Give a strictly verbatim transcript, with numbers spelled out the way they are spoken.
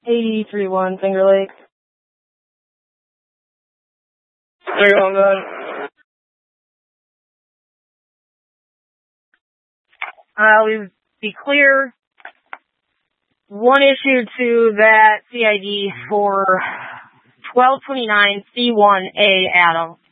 eighty-three one, Finger Lake. There you go, Uh, we be clear. One issue to that C I D for twelve twenty-nine C one A, Adam.